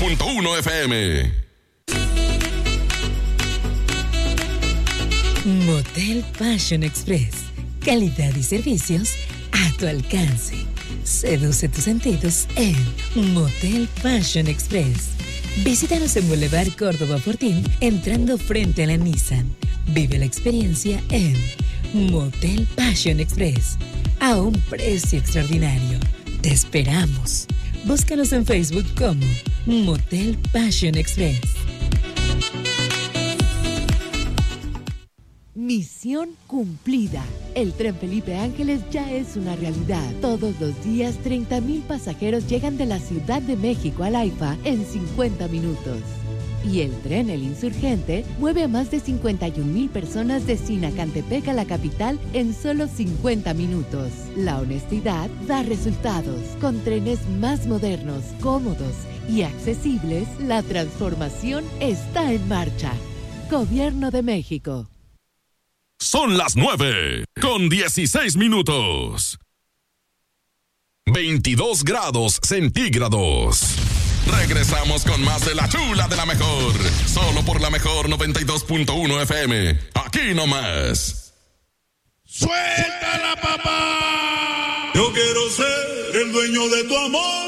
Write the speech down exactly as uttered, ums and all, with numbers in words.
punto uno F M. Motel Passion Express. Calidad y servicios a tu alcance. Seduce tus sentidos en Motel Passion Express. Visítanos en Boulevard Córdoba Fortín, entrando frente a la Nissan. Vive la experiencia en Motel Passion Express, a un precio extraordinario. Te esperamos. Búscanos en Facebook como Motel Passion Express. Misión cumplida. El tren Felipe Ángeles ya es una realidad. Todos los días, treinta mil pasajeros llegan de la Ciudad de México al AIFA en cincuenta minutos. Y el tren El Insurgente mueve a más de cincuenta y un mil personas de Sinacantepec a la capital en solo cincuenta minutos. La honestidad da resultados. Con trenes más modernos, cómodos y accesibles, la transformación está en marcha. Gobierno de México. Son las nueve con dieciséis minutos. veintidós grados centígrados. Regresamos con más de la chula de la mejor. Solo por la mejor noventa y dos punto uno F M. Aquí nomás. ¡Suéltala, papá! Yo quiero ser el dueño de tu amor.